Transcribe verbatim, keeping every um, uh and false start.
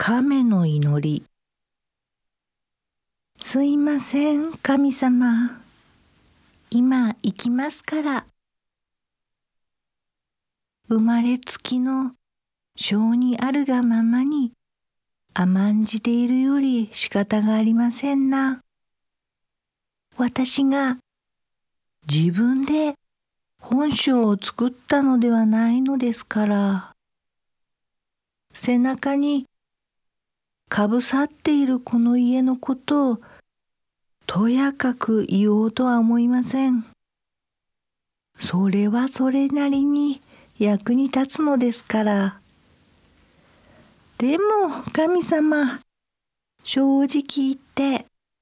亀の祈り。すいません、神様。今行きますから。生まれつきの性にあるがままに甘んじているより仕方がありませんな。私が自分で本性を作ったのではないのですから。背中にかぶさっているこの家のことをとやかく言おうとは思いません。それはそれなりに役に立つのですから。でも神様、正直言って